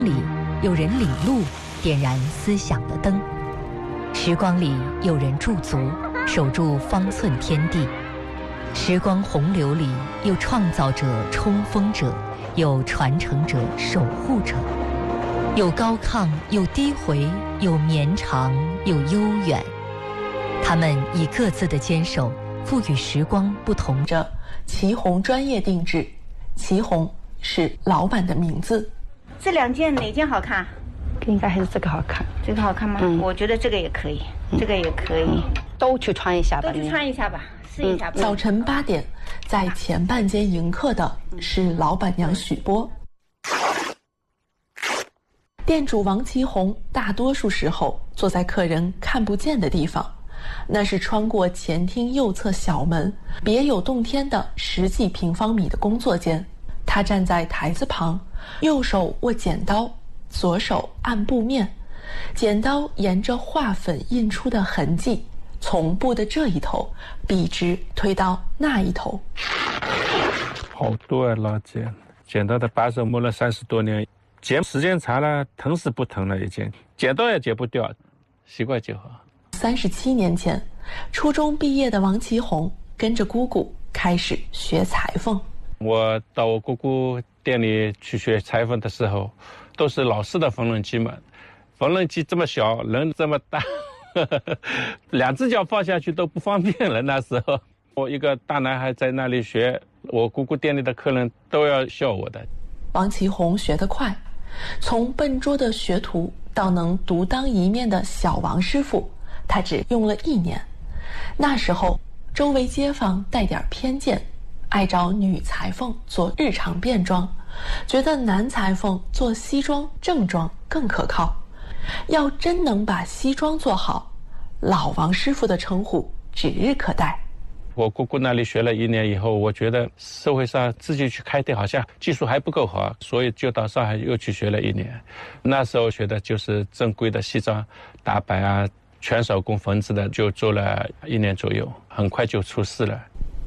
里有人领路，点燃思想的灯；时光里有人驻足，守住方寸天地。时光洪流里有创造者、冲锋者，有传承者、守护者，有高亢，有低回，有绵长，有悠远。他们以各自的坚守，赋予时光不同着祁红专业定制。祁红是老板的名字。 这两件哪件好看？ 应该还是这个好看。 这个好看吗？我觉得这个也可以，这个也可以， 都去穿一下吧。 都去穿一下吧，试一下吧。 早晨8点，在前半间迎客的是老板娘许波。店主王祁红大多数时候坐在客人看不见的地方，那是穿过前厅右侧小门别有洞天的10几平方米的工作间。他站在台子旁，右手握剪刀，左手按布面，剪刀沿着画粉印出的痕迹，从布的这一头笔直推到那一头。 好多啊，老剪刀的把手磨了30多年，剪时间长了，疼是不疼了，已经剪刀也剪不掉，习惯就好。 37年前，初中毕业的王祁红跟着姑姑开始学裁缝。 我到我姑姑店里去学裁缝的时候，都是老式的缝纫机嘛，缝纫机这么小，人这么大，2只脚放下去都不方便了。那时候我一个大男孩在那里学，我姑姑店里的客人都要笑我的。 王祁红学得快，从笨拙的学徒到能独当一面的小王师傅，他只用了1年。那时候周围街坊带点偏见，爱找女裁缝做日常便装，觉得男裁缝做西装正装更可靠。要真能把西装做好，老王师傅的称呼指日可待。 我姑姑那里学了1年以后，我觉得社会上自己去开店好像技术还不够好，所以就到上海又去学了1年。那时候学的就是正规的西装打板啊，全手工缝制的，就做了1年左右，很快就出师了。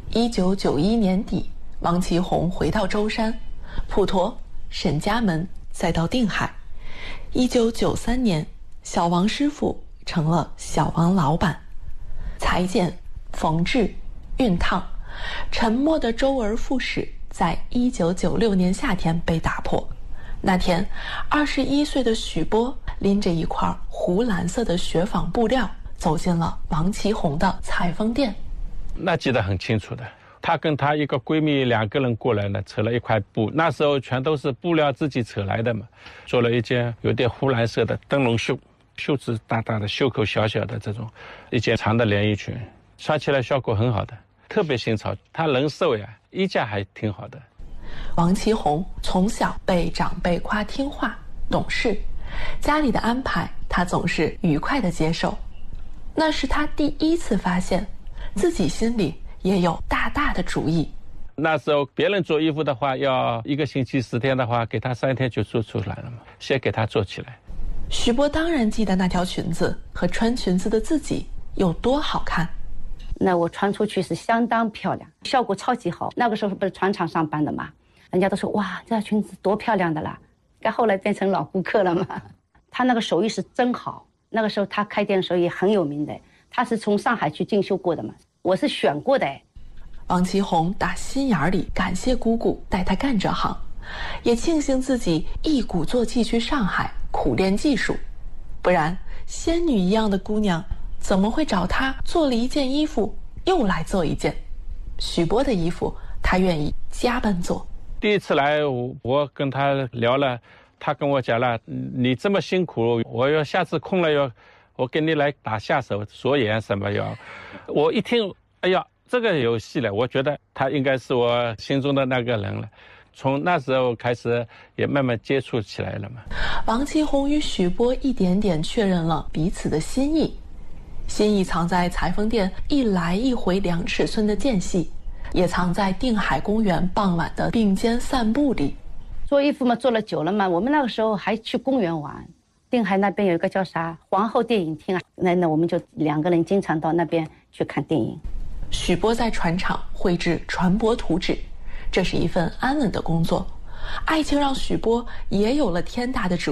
1991年底，王祁红回到舟山、普陀、沈家门，再到定海。1993年，小王师傅成了小王老板。裁剪、缝制、熨烫，沉默的周而复始，在1996年夏天被打破。那天，21岁的许波拎着一块湖蓝色的雪纺布料，走进了王祁红的裁缝店。 那记得很清楚的，她跟她一个闺蜜2个人过来了，扯了一块布，那时候全都是布料自己扯来的嘛，做了一件有点湖蓝色的灯笼袖，袖子大大的，袖口小小的，这种一件长的连衣裙，穿起来效果很好的，特别新潮。她人瘦呀，衣架还挺好的。 王祁红从小被长辈夸听话懂事，家里的安排她总是愉快地接受。那是她第一次发现自己心里也有大大的主意。 那时候别人做衣服的话，要1个星期10天的话，给他3天就做出来了嘛，先给他做起来。 许波当然记得那条裙子和穿裙子的自己有多好看。 那我穿出去是相当漂亮，效果超级好。那个时候不是船厂上班的嘛，人家都说哇，这条裙子多漂亮的啦。该后来变成老顾客了嘛。他那个手艺是真好，那个时候他开店的时候也很有名的，他是从上海去进修过的嘛，我是选过的。 王祁红打心眼里感谢姑姑带他干这行，也庆幸自己一鼓作气去上海苦练技术，不然仙女一样的姑娘怎么会找他做了1件衣服又来做1件？许波的衣服他愿意加班做。 第一次来我跟他聊了，他跟我讲了，你这么辛苦，我要下次空了我给你来打下手，锁眼什么要。我一听，哎呀，这个有戏了，我觉得他应该是我心中的那个人了。从那时候开始也慢慢接触起来了嘛。 王祁红与许波一点点确认了彼此的心意，心意藏在裁缝店一来一回2尺寸的间隙，也藏在定海公园傍晚的并肩散步里。 做衣服嘛，做了久了嘛，我们那个时候还去公园玩。定海那边有一个叫啥皇后电影厅啊，那我们就2个人经常到那边去看电影。 许波在船厂绘制船舶图纸，这是一份安稳的工作。爱情让许波也有了天大的主